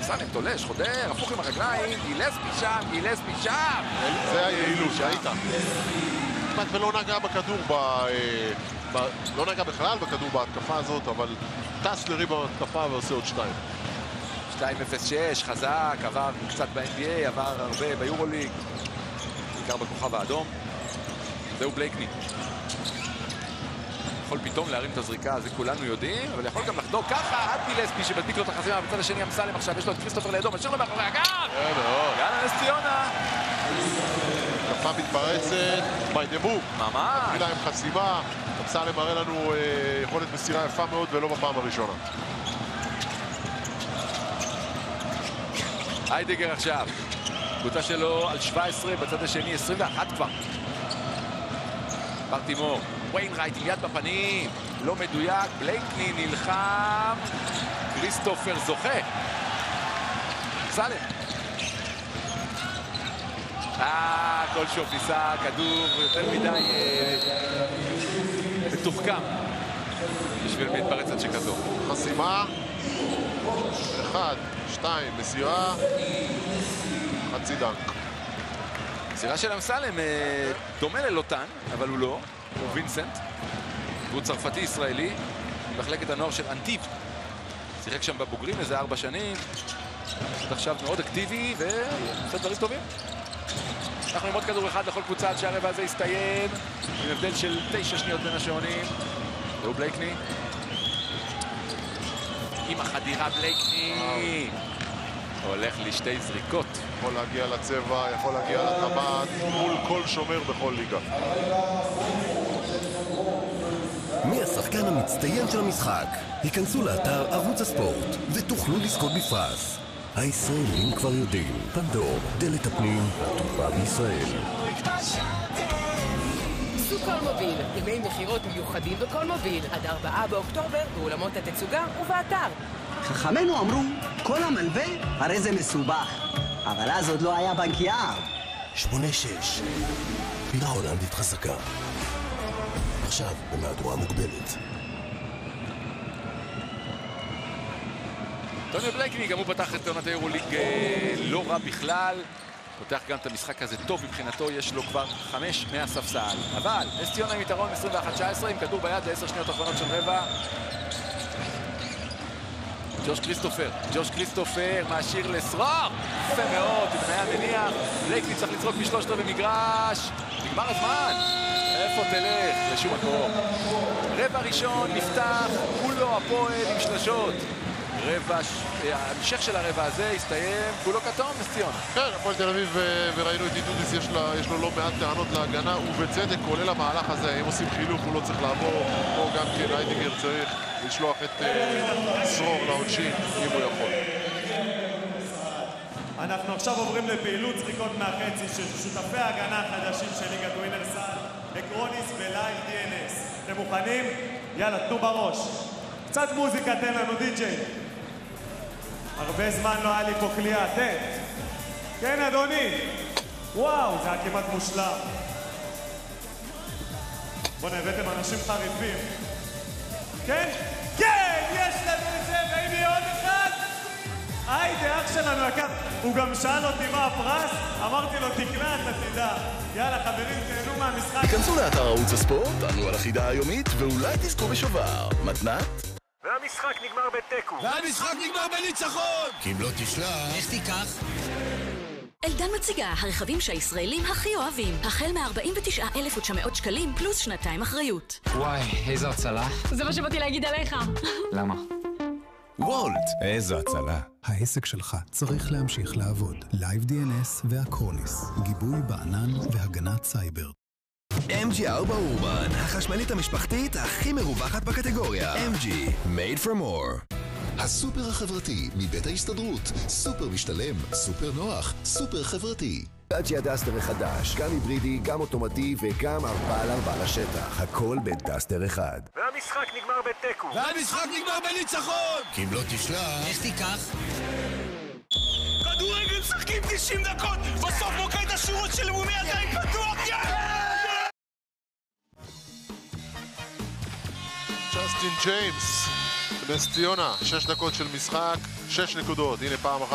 אמסלם תולש, חודר, הפוך עם הרגליים, גילספי שם. זה היעילות, שהיית. כמעט ולא נגע בכדור, לא נגע בכלל בכדור בהתקפה הזאת, אבל טס לריב בהתקפה ועושה עוד 2. 2-0-6, חזק, עבר קצת ב-NBA, עבר הרבה ביורוליג, בעיקר בכוכב האדום. זהו בלייקני. יכול פתאום להרים את הזריקה, זה כולנו יודעים, אבל יכול גם לחדור ככה עד גילספי שמדביק לו את החסימה, בצד השני אמסלם עכשיו, יש לו את כריסטופר לידו, משאיר לו מאחורי הגב! יאללה נס ציונה! התקפה מתפרצת, ביידבוק. ממש! התחילה עם חסימה, אמסלם מראה לנו יכולת מסירה יפה מאוד ולא בפעם הראשונה. היידגר עכשיו, קבוצה שלו על 17, בצד השני 21 כבר. ברטימור, ויינרייט עם יד בפנים, לא מדויק, בלייקני נלחם, כריסטופר זוכה. אמסלם. כל שוף ניסה, כדור יותר מדי מתוחכם בשביל מתפרצת שכזו. חסימה, 1, 2, מסירה, חצי דנק. מסירה של אמסלם דומה ללוטן, אבל הוא לא, הוא וינסנט. הוא צרפתי ישראלי, מחלקת הנוער של אנטיב. שיחק שם בבוגרים איזה 4 שנים. עכשיו מאוד אקטיבי ועושה דברים טובים. אנחנו עם עוד כדור אחד לכל קבוצה עד שהרבע הזה יסתיים. עם הבדל של 9 שניות בין השעונים. זהו בלייקני. עם החדירה בלייקני. הולך לשתי זריקות. יכול להגיע לצבע, יכול להגיע לטבעת, מול כל שומר בכל ליגה. מי השחקן המצטיין של המשחק? היכנסו לאתר ערוץ הספורט ותוכלו לזכות בפרס. הישראלים כבר יודעים, פנדור, דלת הפנים, הטובה בישראל. סופר מוביל, ימי מכירות מיוחדים בכל מוביל, עד 4 באוקטובר באולמות התצוגה ובאתר. חכמינו אמרו, כל המלווה הרי זה מסובך, אבל אז עוד לא היה בנק יער. 8-6, בירה הולנדית חזקה. עכשיו במהדורה מוגבלת. טוניו בלייקני, גם הוא פתח את עונת היורוליג לא רע בכלל. פותח גם את המשחק הזה טוב מבחינתו, יש לו כבר 5 מהספסל. אבל נס ציונה עם יתרון 21-19 עם כדור ביד ל10 שניות האחרונות של רבע. ג'וש קריסטופר משאיר לסרור, יפה מאוד, בניה מניח. בלייקני צריך לצרוק מ3 במגרש. נגמר הזמן, איפה תלך? לשום מקום. רבע ראשון נפתח, כולו הפועל עם שלשות. המשך של הרבע הזה הסתיים כולו כתום, נס ציונה. כן, הפועל תל אביב, וראינו את איטודיס, יש לו לא מעט טענות להגנה, ובצדק, כולל המהלך הזה. אם עושים חילוף הוא לא צריך לעבור, או גם כן היידיגר צריך לשלוח את סרור לעונשין, אם הוא יכול. אנחנו עכשיו עוברים לפעילות זריקות מהחצי של שותפי ההגנה החדשים של ליגת ווינרסל, אקרוניס ולייב DNS. אתם מוכנים? יאללה, תנו בראש. קצת מוזיקה, תן לנו די-ג'יי. הרבה זמן לא היה לי פה קליעה, תן. כן, אדוני. וואו, זה היה כמעט מושלם. בואו הבאתם אנשים חריפים. כן? כן! יש לנו את זה, ואם יהיה עוד אחד? היידה, אח שלנו יקר. הוא גם שאל אותי מה הפרס, אמרתי לו תקנה, אתה תדע. יאללה, חברים, תהנו מהמשחק. היכנסו לאתר ערוץ הספורט, ענו על החידה היומית, ואולי תזכו בשובר. מתנת? והמשחק נגמר בתיקו. והמשחק נגמר בניצחון! כי אם לא תשלח... איך תיקח? אלדן מציגה הרכבים שהישראלים הכי אוהבים. החל מ-49,900 שקלים פלוס 2 אחריות. וואי, איזו הצלה. זה מה שבאתי להגיד עליך. למה? וולט, איזו הצלה. העסק שלך צריך להמשיך לעבוד. לייב DNS ואקרוניס. גיבוי בענן והגנת סייבר. MG4 אורבן, החשמלית המשפחתית הכי מרווחת בקטגוריה. MG, made for more. הסופר החברתי מבית ההסתדרות. סופר משתלם, סופר נוח, סופר חברתי. דאצ'יה דאסטר החדש, גם היברידי, גם אוטומטי וגם 4x4 לשטח. הכל בדאסטר אחד. והמשחק נגמר בתיקו. והמשחק נגמר בניצחון! כי אם לא תשלח... איך תיקח? כדורגל משחקים 90 דקות! בסוף מוקד השירות של לאומי עדיין פתוח! ג'סטין ג'יימס, נס ציונה, 6 דקות של משחק, 6 נקודות. הנה פעם אחת